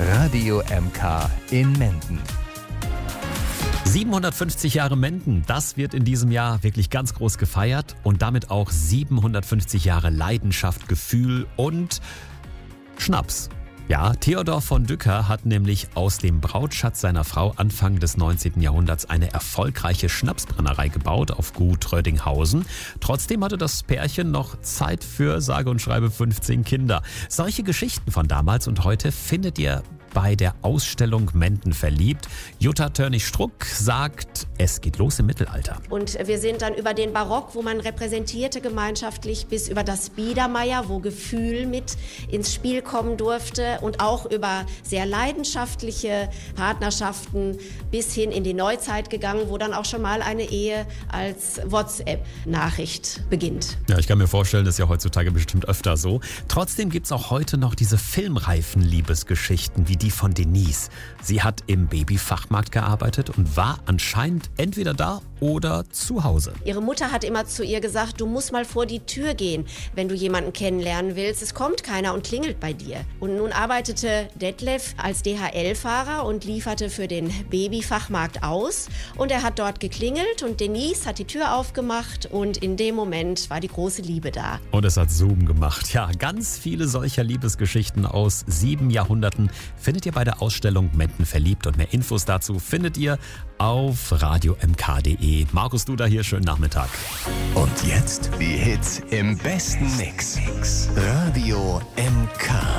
Radio MK in Menden. 750 Jahre Menden, das wird in diesem Jahr wirklich ganz groß gefeiert und damit auch 750 Jahre Leidenschaft, Gefühl und Schnaps. Ja, Theodor von Dücker hat nämlich aus dem Brautschatz seiner Frau Anfang des 19. Jahrhunderts eine erfolgreiche Schnapsbrennerei gebaut auf Gut Rödinghausen. Trotzdem hatte das Pärchen noch Zeit für sage und schreibe 15 Kinder. Solche Geschichten von damals und heute findet ihr bei der Ausstellung Menden verliebt. Jutta Törnig-Struck sagt, es geht los im Mittelalter. Und wir sind dann über den Barock, wo man repräsentierte gemeinschaftlich, bis über das Biedermeier, wo Gefühl mit ins Spiel kommen durfte und auch über sehr leidenschaftliche Partnerschaften bis hin in die Neuzeit gegangen, wo dann auch schon mal eine Ehe als WhatsApp-Nachricht beginnt. Ja, ich kann mir vorstellen, das ist ja heutzutage bestimmt öfter so. Trotzdem gibt es auch heute noch diese filmreifen Liebesgeschichten wie die von Denise. Sie hat im Babyfachmarkt gearbeitet und war anscheinend entweder da oder zu Hause. Ihre Mutter hat immer zu ihr gesagt, du musst mal vor die Tür gehen, wenn du jemanden kennenlernen willst. Es kommt keiner und klingelt bei dir. Und nun arbeitete Detlef als DHL-Fahrer und lieferte für den Babyfachmarkt aus. Und er hat dort geklingelt und Denise hat die Tür aufgemacht und in dem Moment war die große Liebe da. Und es hat Zoom gemacht. Ja, ganz viele solcher Liebesgeschichten aus 7 Jahrhunderten findet ihr bei der Ausstellung Menden verliebt. Und mehr Infos dazu findet ihr auf radiomk.de. Markus Duda hier, schönen Nachmittag. Und jetzt die Hits im besten Mix. Radio MK.